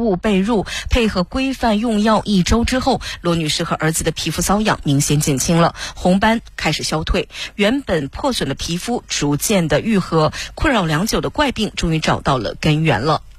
物被褥，配合规范用药1周之后，罗女士和儿子的皮肤瘙痒明显减轻了，红斑开始消退，原本破损的皮肤逐渐的愈合，困扰良久的怪病终于找到了根源了。